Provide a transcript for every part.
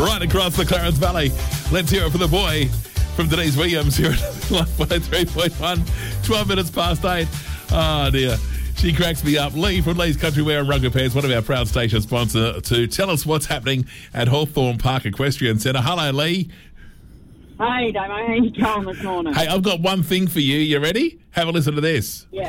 right across the Clarence Valley. Let's hear it for the boy from Denise Williams here at 103.1, 12 minutes past 8. Oh, dear. She cracks me up. Lee from Lee's Country Wear and Rugby Pants, one of our proud station sponsors, to tell us what's happening at Hawthorne Park Equestrian Centre. Hello, Lee. Hey, Damo, how you going this morning? Hey, I've got one thing for you. You ready? Have a listen to this. Yeah.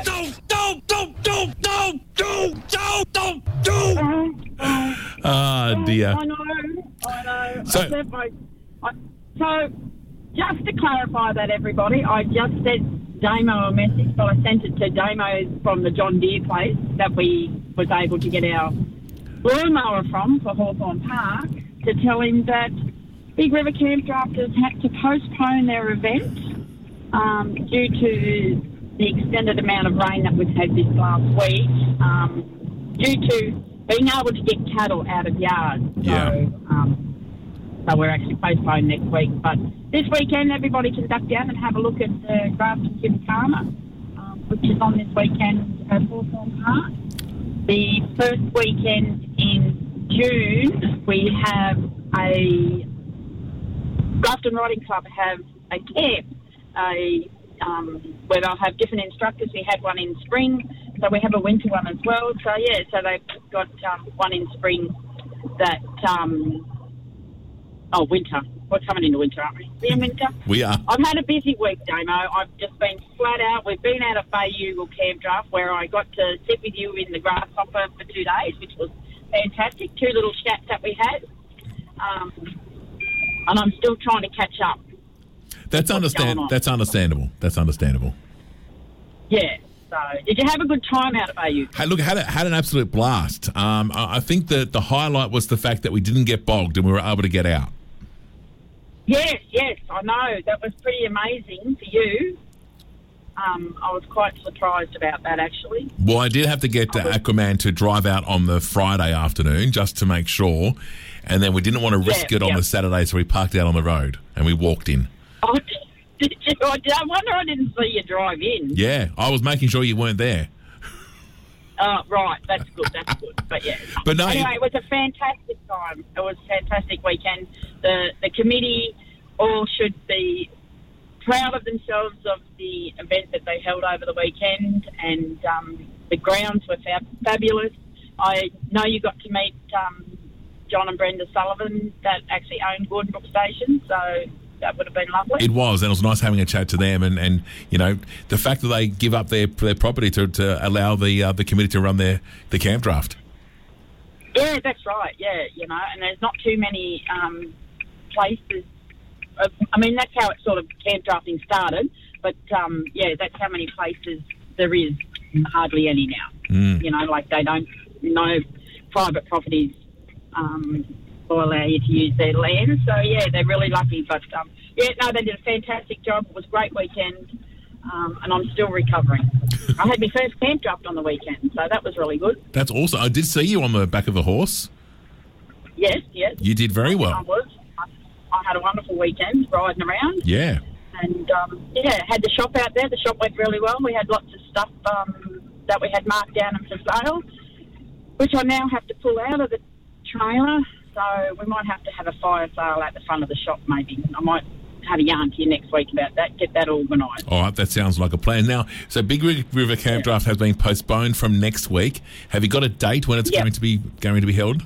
Oh, dear. I know. So- So, just to clarify that, everybody, I just sent Damo a message, but I sent it to Damo from the John Deere place that we was able to get our lawnmower from for Hawthorne Park, to tell him that Big River Camp Drafters had to postpone their event due to the extended amount of rain that we've had this last week, due to being able to get cattle out of yards. Yeah. So we're actually postponed next week. But this weekend, everybody can duck down and have a look at the Grafton Gymkhana, which is on this weekend at Hawthorne Park. The first weekend in June, we have Grafton Riding Club have a camp, where they'll have different instructors. We had one in spring, so we have a winter one as well. So, yeah, so they've got one in spring that... winter. We're coming into winter, aren't we? We're in winter? We are. I've had a busy week, Damo. I've just been flat out. We've been out of Bayou Camp Draft, where I got to sit with you in the grasshopper for 2 days, which was fantastic. 2 little chats that we had. And I'm still trying to catch up. That's understandable. That's understandable. Yeah. So, did you have a good time out of Bayou? Hey, look, had an absolute blast. I think that the highlight was the fact that we didn't get bogged and we were able to get out. Yes, I know. That was pretty amazing for you. I was quite surprised about that, actually. Well, I did have to get Aquaman to drive out on the Friday afternoon just to make sure, and then we didn't want to risk it on the Saturday, so we parked out on the road and we walked in. Oh, did you? I wonder I didn't see you drive in. Yeah, I was making sure you weren't there. Right, that's good. But yeah. But no, anyway, it was a fantastic time. It was a fantastic weekend. The committee all should be proud of themselves of the event that they held over the weekend, and the grounds were fabulous. I know you got to meet John and Brenda Sullivan that actually own Gordonbrook Station, so that would have been lovely. It was, and it was nice having a chat to them, and you know, the fact that they give up their property to allow the committee to run the camp draft. Yeah, that's right. Yeah, you know, and there's not too many places. I mean, that's how it sort of camp drafting started, but yeah, that's how many places there is. Hardly any now. You know, like they don't. No private properties will allow you to use their land. So yeah, they're really lucky. But yeah, no, they did a fantastic job. It was a great weekend, and I'm still recovering. I had my first camp draft on the weekend, so that was really good. That's awesome. I did see you on the back of the horse. Yes. You did very well. I was. I had a wonderful weekend riding around. Yeah. And yeah, had the shop out there. The shop went really well. We had lots of stuff that we had marked down and for sale, which I now have to pull out of the trailer. So we might have to have a fire sale at the front of the shop maybe. I might have a yarn to you next week about that, get that organised. All right, that sounds like a plan. Now, so Big River Camp Draft has been postponed from next week. Have you got a date when it's going to be held?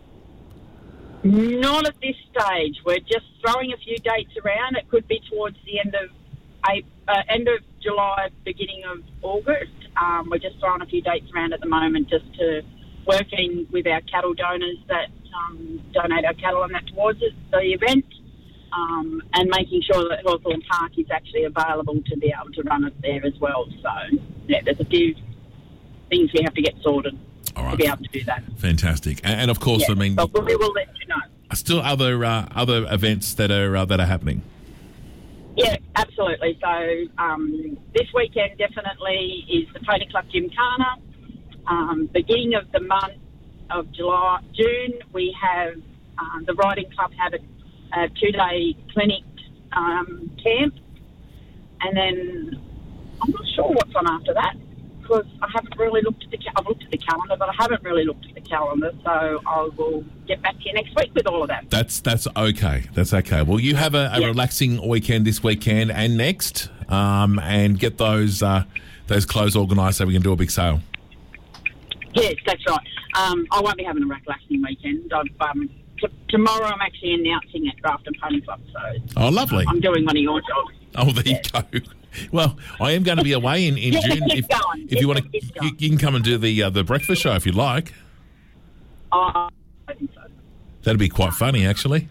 Not at this stage. We're just throwing a few dates around. It could be towards the end of July, beginning of August. We're just throwing a few dates around at the moment just to work in with our cattle donors that donate our cattle and that towards the event, and making sure that Hawthorne Park is actually available to be able to run it there as well. So, yeah, there's a few things we have to get sorted. All right. To be able to do that. Fantastic. And of course, I mean, but we will let you know. Still other events that are happening. Yeah, absolutely. So this weekend definitely is the Pony Club Gymkhana. Beginning of the month of June, we have the Riding Club have a 2-day clinic camp, and then I'm not sure what's on after that. because I haven't really looked at I've looked at the calendar, but I haven't really looked at the calendar. So I will get back to you next week with all of that. That's okay. That's okay. Well, you have a relaxing weekend this weekend and next, and get those clothes organised so we can do a big sale. Yes, that's right. I won't be having a relaxing weekend. Tomorrow I'm actually announcing at Draft and Pony Club. So lovely. I'm doing one of your jobs. Oh, there you go. Well, I am going to be away in June. If you want to, you can come and do the breakfast show if you'd like. I think so. That'd be quite funny, actually.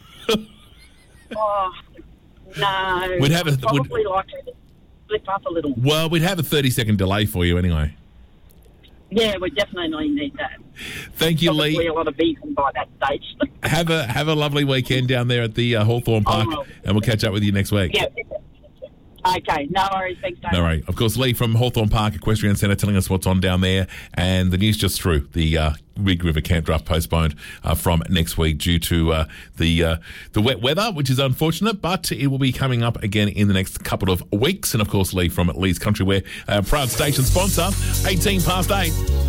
No. We'd have probably like to flip up a little. Well, we'd have a 30-second delay for you anyway. Yeah, we definitely need that. Thank you, Probably Lee. a lot of beacon by that stage. Have a lovely weekend down there at the Hawthorn Park, and we'll catch up with you next week. Yeah. Okay, no worries. Thanks, Dave. No worries. Of course, Lee from Hawthorn Park Equestrian Centre telling us what's on down there, and the news just through the Rig River Camp Draft postponed from next week due to the wet weather, which is unfortunate, but it will be coming up again in the next couple of weeks. And of course, Lee from Lee's Country Wear, proud station sponsor, 8.